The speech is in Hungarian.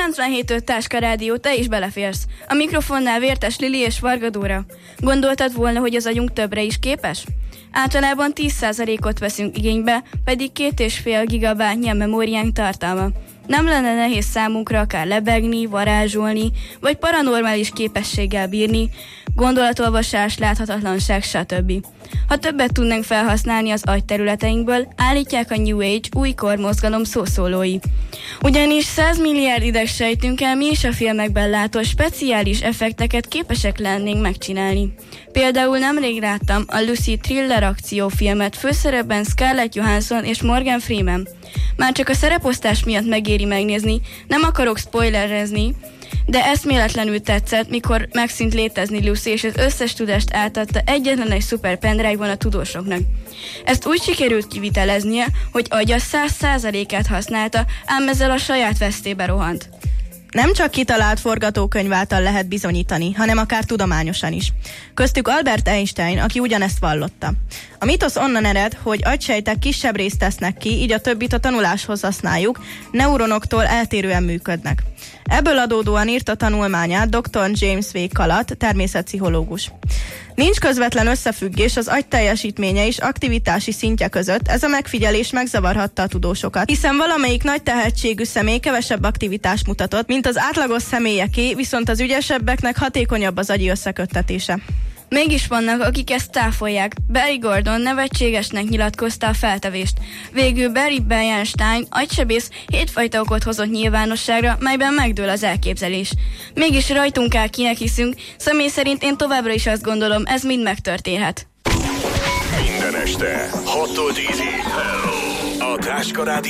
97.5 Táska Rádió, te is beleférsz. A mikrofonnál Vértes Lili és Varga Dóra. Gondoltad volna, hogy az agyunk többre is képes? Általában 10%-ot veszünk igénybe, pedig 2,5 gigabájtnyi a memóriánk tartalma. Nem lenne nehéz számunkra akár lebegni, varázsolni, vagy paranormális képességgel bírni, gondolatolvasás, láthatatlanság, stb. Ha többet tudnánk felhasználni az agyterületeinkből, állítják a New Age újkor mozgalom szószólói. Ugyanis 100 milliárd idegsejtünkkel mi is a filmekben látott speciális effekteket képesek lennénk megcsinálni. Például nemrég láttam a Lucy thriller akciófilmet, főszerepben Scarlett Johansson és Morgan Freeman. Már csak a szereposztás miatt megéri megnézni, nem akarok spoilerezni, de eszméletlenül tetszett, mikor megszűnt létezni Lucy, és az összes tudást átadta egyetlen egy szuper pendrive-on a tudósoknak. Ezt úgy sikerült kiviteleznie, hogy agya 100%-át használta, ám ezzel a saját vesztébe rohant. Nem csak kitalált forgatókönyv által lehet bizonyítani, hanem akár tudományosan is. Köztük Albert Einstein, aki ugyanezt vallotta. A mitosz onnan ered, hogy agysejtek kisebb részt tesznek ki, így a többit a tanuláshoz használjuk, neuronoktól eltérően működnek. Ebből adódóan írta tanulmányát dr. James W. Calat, természetpszichológus. Nincs közvetlen összefüggés az agy teljesítménye és aktivitási szintje között, ez a megfigyelés megzavarhatta a tudósokat, hiszen valamelyik nagy tehetségű személy kevesebb aktivitást mutatott, mint az átlagos személyeké, viszont az ügyesebbeknek hatékonyabb az agyi összeköttetése. Mégis vannak, akik ezt táfolják. Barry Gordon nevetségesnek nyilatkozta a feltevést. Végül Barry Bernstein, agysebész 7 fajta okot hozott nyilvánosságra, melyben megdől az elképzelés. Mégis rajtunk áll, kinek hiszünk, személy szerint én továbbra is azt gondolom, ez mind megtörténhet. Minden este 6-tól 10-ig. A Táska Rádió